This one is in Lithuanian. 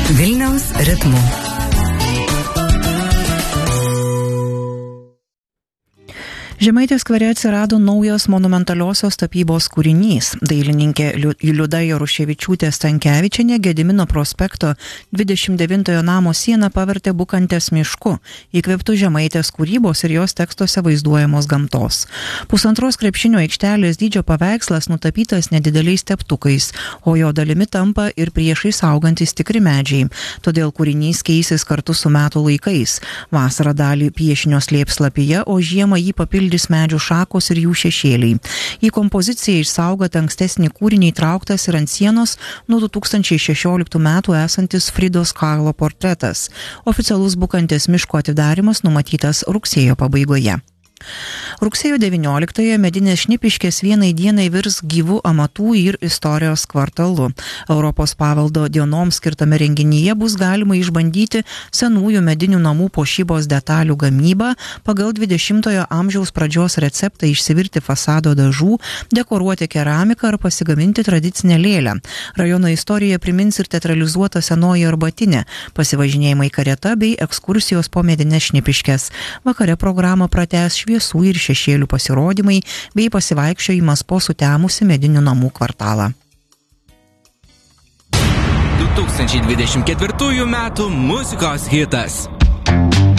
Vilniaus ritmu. Žemaitės skvere atsirado naujas monumentaliosios tapybos kūrinys. Dailininkė Liuda Jaruševičiūtė Stankevičienė Gedimino prospekto 29 namo sieną pavertė Bukantės mišku, įkvėptų Žemaitės kūrybos ir jos tekstuose vaizduojamos gamtos. 1,5 krepšinio aikštelės dydžio paveikslas nutapytas nedideliais teptukais, o jo dalimi tampa ir priešais augantys tikri medžiai. Todėl kūrinys keisis kartu su metų laikais. Vasarą dalį piešinio slėps lapija, o žiemą jį papildys medžių šakos ir jų šešėliai. Į kompoziciją išsaugotą ankstesnį kūrinį įtrauktas ir ant sienos nuo 2016 metų esantis Fridos Kahlo portretas. Oficialus Bukantės miško atidarymas numatytas rugsėjo pabaigoje. Rugsėjo 19-ąją medinės Šnipiškės vienai dienai virs gyvų amatų ir istorijos kvartalu. Europos paveldo dienoms skirtame renginyje bus galima išbandyti senųjų medinių namų puošybos detalių gamybą, pagal 20-ojo amžiaus pradžios receptą išsivirti fasado dažų, dekoruoti keramiką ar pasigaminti tradicinę lėlę. Rajono istoriją primins ir teatralizuota senoji arbatinė, pasivažinėjimai karieta bei ekskursijos po medinės Šnipiškes. Vakare programą pratęs šviesų ir šešėlių pasirodymai bei pasivaikščiojimas po sutemusi medinių namų kvartalą. 2024 metų muzikos hitas.